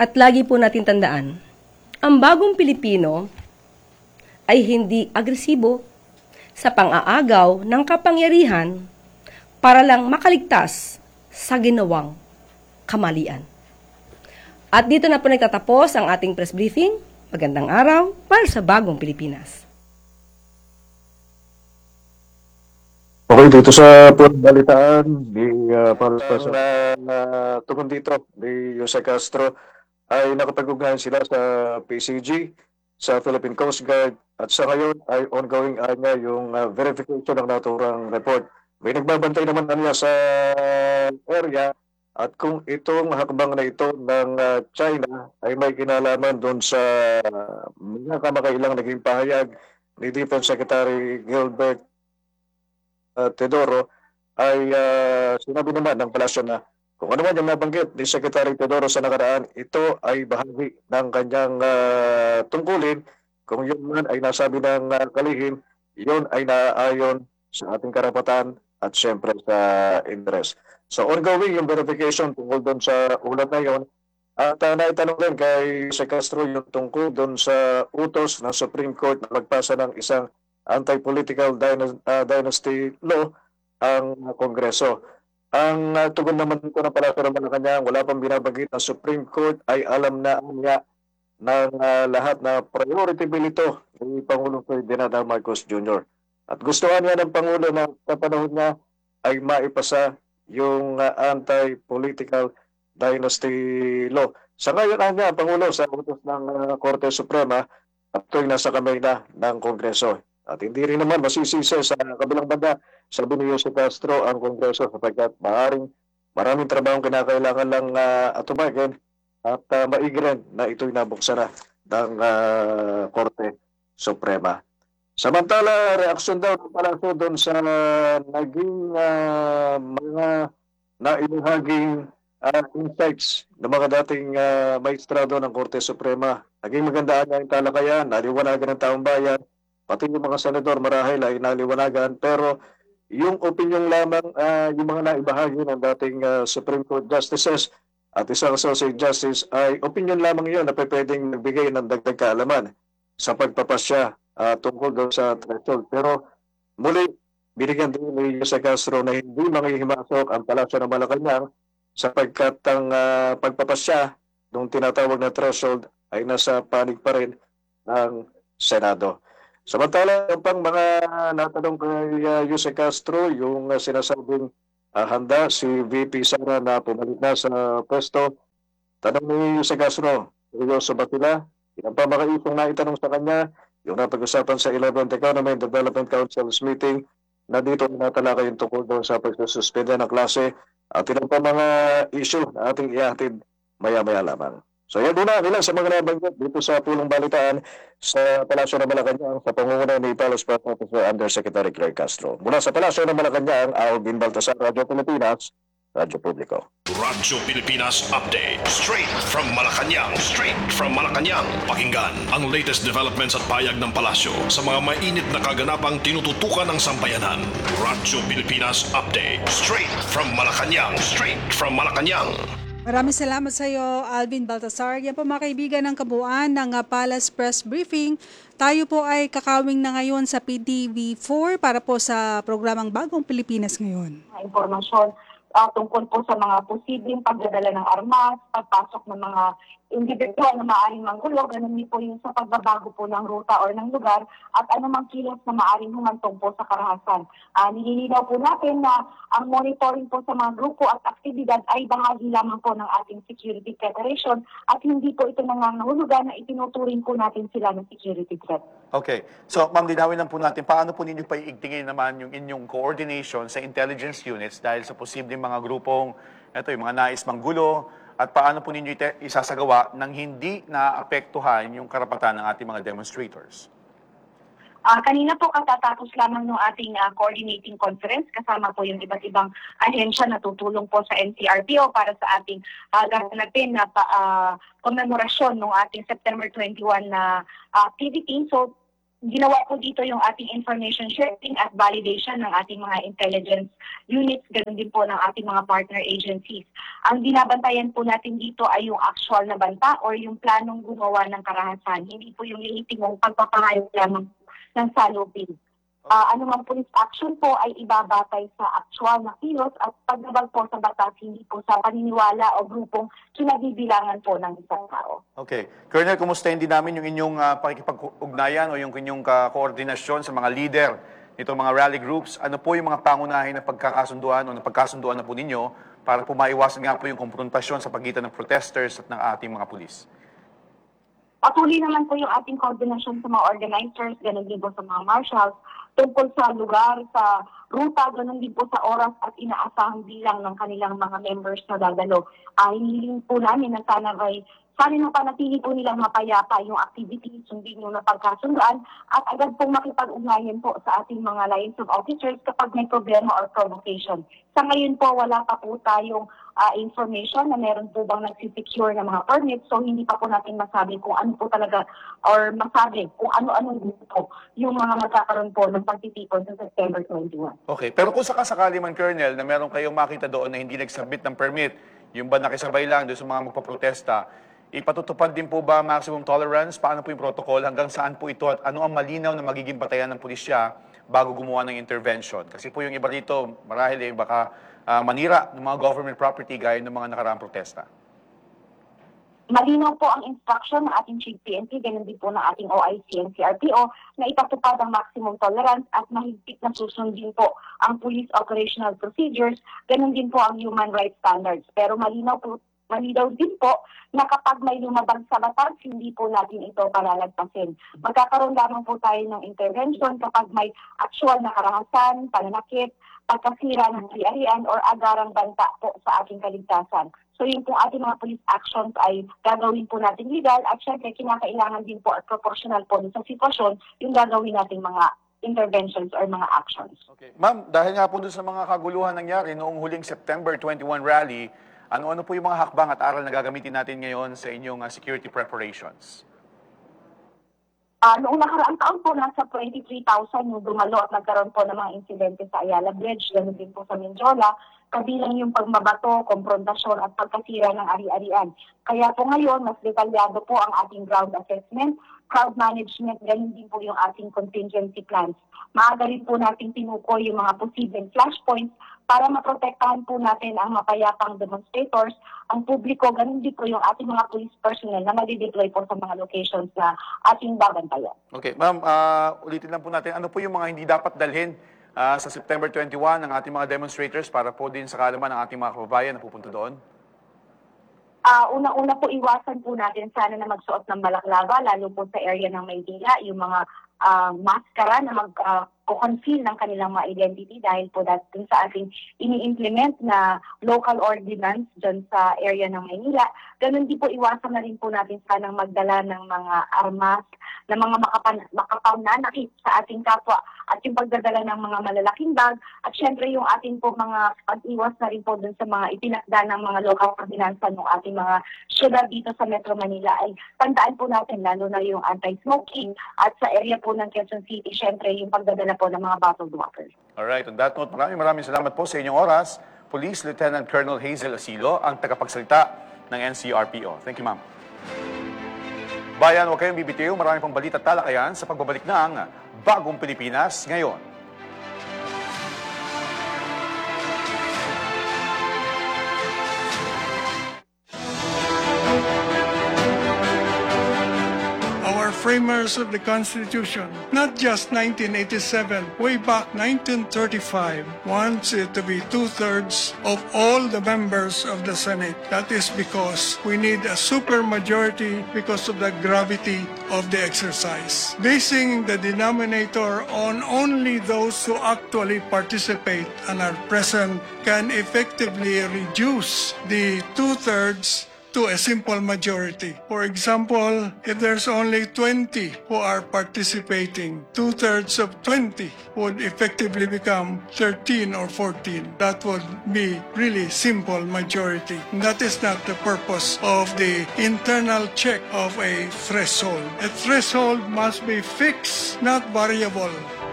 At lagi po natin tandaan, ang bagong Pilipino ay hindi agresibo sa pang-aagaw ng kapangyarihan para lang makaligtas sa ginawang kamalian. At dito na po nagtatapos ang ating press briefing. Magandang araw para sa bagong Pilipinas. Okay, dito sa balitaan para sa tungkol dito ni Jose Castro ay nakapag-ugnayan sila sa PCG, sa Philippine Coast Guard at sa ngayon ay ongoing niya yung verification ng naturang report. May nagbabantay naman niya sa area at kung itong hakbang na ito ng China ay may kinalaman doon sa mga kamakailang naging pahayag ni Defense Secretary Gilbert Teodoro ay sinabi naman ng palasyo na kung ano man yung nabanggit ni Secretary Teodoro sa nakaraan, ito ay bahagi ng kanyang tungkulin. Kung yun man ay nasabi ng kalihim, yun ay naaayon sa ating karapatan at siyempre sa interest. So ongoing yung verification tungkol doon sa ulat na yun. At naitanong din kay si Castro yung tungkol doon sa utos ng Supreme Court na magpasa ng isang anti-political dynasty law ang Kongreso. Ang tugon naman ko ng Palasyo ng Malacanang, wala pang binabanggit ng Supreme Court ay alam na niya ng lahat na priority bill ito ni Pangulong Ferdinand Marcos Jr. At gustuhan niya ng Pangulo na sa panahon niya ay maipasa yung anti-political dynasty law. Sa ngayon niya, Pangulo, sa utos ng Korte Suprema at ito'y nasa kamay na ng Kongreso. At hindi rin naman masisisi sa kabilang banda, sabi ni Jose Castro, ang Kongreso sapagkat maraming trabaho kinakailangan lang atubagan at maigi rin na ito'y nabuksan na ng Korte Suprema. Samantala, reaksyon daw ng Palasyo doon sa naging mga naibahaging insights ng mga dating maestrado ng Korte Suprema. Naging magandaan niya yung talakayan, naliwanagan ng taong bayan, pati yung mga senador marahil ay naliwanagan, pero yung opinion lamang, yung mga naibahagi ng dating Supreme Court Justices at isang Associate Justice ay opinion lamang yun na pwedeng nagbigay ng dagdag kaalaman sa pagpapasya tungkol doon sa threshold. Pero muli, binigyan din ni Jose Castro na hindi manghihimasok ang Palasyo ng Malacanang sapagkat ang pagpapasya ng tinatawag na threshold ay nasa panig pa rin ng Senado. Samantala, yung pang mga natanong kay Jose Castro, yung sinasabing handa si VP Sara na pumalit na sa pwesto. Tanong ni Jose Castro, seryoso ba sila? Yan pa mga isong naitanong sa kanya, yung napag-usapan sa 11th Economy and Development Council's meeting, na dito natalakay yung tungkol doon sa pagsususpenda ng klase at ilang pa mga issue na ating ihatid maya-maya lamang. So yan muna ilan sa mga nabanggit dito sa pulong balitaan sa Palasyo ng Malacanang sa pangunguna ni Palos Officer Undersecretary Claire Castro. Mula sa Palasyo ng Malacanang, Alvin Baltasar, Radyo Pilipinas, Radyo Publiko. Radyo Pilipinas Update. Straight from Malacanang. Straight from Malacanang. Pakinggan ang latest developments at payag ng Palasyo sa mga mainit na kaganapang tinututukan ng sambayanan. Radyo Pilipinas Update. Straight from Malacanang. Straight from Malacanang. Maraming salamat sa iyo, Alvin Baltasar. Yan po mga kaibigan ng kabuuan ng Palace Press Briefing. Tayo po ay kakawing na ngayon sa PTV4 para po sa programang Bagong Pilipinas ngayon. Impormasyon tungkol po sa mga posibleng pagdadala ng armas, pagpasok ng mga individual na maaaring manggulo, ganun din po yung sa pagbabago po ng ruta or ng lugar at anumang kilos na maaaring humantong po sa karahasan. Nililinaw po natin na ang monitoring po sa mga grupo at aktibidad ay bahagi lamang po ng ating security preparation at hindi po ito nangangahulugan na itinuturing po natin sila ng security threat. Okay. So, ma'am, linawin lang po natin, paano po ninyo paiigtingin naman yung inyong coordination sa intelligence units dahil sa posibleng mga grupong, yung mga nais manggulo, at paano po ninyo isasagawa nang hindi naapektuhan yung karapatan ng ating mga demonstrators? Kanina po katatapos lamang ng ating coordinating conference kasama po yung iba't ibang ahensya na tutulong po sa NCRPO para sa ating gaganapin na komemorasyon ng ating September 21 na activity. So, ginawa po dito yung ating information sharing at validation ng ating mga intelligence units, ganun din po ng ating mga partner agencies. Ang binabantayan po natin dito ay yung actual na banta or yung planong gumawa ng karahasan, hindi po yung lehitimong pagpapahayag lamang ng salubin. Anumang police action po ay ibabatay sa actual na kilos at paglabag po sa batas, hindi po sa paniniwala o grupong kinabibilangan po ng isang tao. Okay. Colonel, kumustahin din namin yung inyong pakikipag-ugnayan o yung inyong koordinasyon sa mga leader nitong mga rally groups. Ano po yung mga pangunahin na pagkakasunduan o na pagkasunduan na po ninyo para po maiwasan nga po yung konfrontasyon sa pagitan ng protesters at ng ating mga pulis? Patuloy naman po yung ating koordinasyon sa mga organizers, ganun din po sa mga marshals, tungkol sa lugar, sa ruta, ganun din po sa oras at inaasahang bilang ng kanilang mga members na dadalo. Hinihiling po namin na sana napanatili po nilang mapayapa yung activities, sundin yung napagkasunduan at agad pong makipag-ugnayan po sa ating mga lines of officers kapag may problema or provocation. Sa ngayon po, wala pa po tayong information na meron po bang nagsisecure ng mga permits, so hindi pa po natin masabi kung ano po talaga or masabi kung ano-ano po yung mga magkakaroon po ng pagtitipon sa September 21. Okay. Pero kung sakasakali man, Colonel, na meron kayong makita doon na hindi nag-submit ng permit, yung ba nakisabay lang doon sa mga magpaprotesta, ipatutupad din po ba maximum tolerance? Paano po yung protocol? Hanggang saan po ito? At ano ang malinaw na magiging batayan ng pulisya bago gumawa ng intervention? Kasi po yung iba dito, marahil baka manira ng mga government property gaya ng mga nakaraang protesta. Malinaw po ang instruction ng ating Chief PNP, ganun din po ng ating OIC and CRPO na ipatupad ang maximum tolerance at mahigpit na susundin po ang police operational procedures, ganun din po ang human rights standards. Pero malinaw din po na kapag may lumabag sa batas, hindi po natin ito palalagpasin. Magkakaroon lamang po tayo ng intervention kapag may actual na karahasan, pananakit, pagkasira ng ari-arian or agarang banta po sa ating kaligtasan. So yung pong ating mga police actions ay gagawin po natin legal at syempre kinakailangan din po at proportional po sa sitwasyon yung gagawin nating mga interventions or mga actions. Okay. Ma'am, dahil nga po doon sa mga kaguluhan nangyari noong huling September 21 rally, ano-ano po yung mga hakbang at aral na gagamitin natin ngayon sa inyong security preparations? Noong nakaraang taon po, nasa 23,000 yung dumalo at nagkaroon po ng mga insidente sa Ayala Bridge, ganoon din po sa Mindiola, kabilang yung pagmabato, konfrontasyon at pagkasira ng ari-arian. Kaya po ngayon, mas detalyado po ang ating ground assessment, crowd management, ganoon din po yung ating contingency plans. Maaga rin po natin tinukoy yung mga posibleng flashpoints para maprotektahan po natin ang mapayapang demonstrators, ang publiko, ganun din po yung ating mga police personnel na mag-deploy po sa mga locations na ating babantayan. Okay, ma'am, ulitin lang po natin, ano po yung mga hindi dapat dalhin sa September 21 ng ating mga demonstrators para po din sa kaalaman ng ating mga kababayan na pupunta doon? Una-una po, iwasan po natin sana na magsuot ng balaklava, lalo po sa area ng Maynila, yung mga maskara na mag-conceal ng kanilang mga identity dahil po dun sa ating ini-implement na local ordinance dyan sa area ng Maynila. Ganun din po, iwasan na rin po natin sanang magdala ng mga armas, ng mga makapananakit sa ating kapwa at yung pagdadala ng mga malalaking bag at syempre yung ating po mga pag-iwas na rin po dun sa mga itinakda ng mga local ordinansa ng ating mga syudad dito sa Metro Manila ay tandaan po natin lalo na yung anti-smoking at sa area po ng Quezon City, syempre yung pagdadala po ng mga bottled water. Alright, on that note, maraming salamat po sa inyong oras. Police Lieutenant Colonel Hazel Asilo, ang tagapagsalita ng NCRPO. Thank you, ma'am. Bayan, huwag kayong bibitiw. Marami pang balita at talakayan sa pagbabalik ng Bagong Pilipinas ngayon. Our framers of the Constitution, not just 1987, way back 1935, wants it to be 2/3 of all the members of the Senate. That is because we need a supermajority because of the gravity of the exercise. Basing the denominator on only those who actually participate and are present can effectively reduce the 2/3 to a simple majority. For example, if there's only 20 who are participating, 2/3 of 20 would effectively become 13 or 14. That would be really simple majority. That is not the purpose of the internal check of a threshold. A threshold must be fixed, not variable.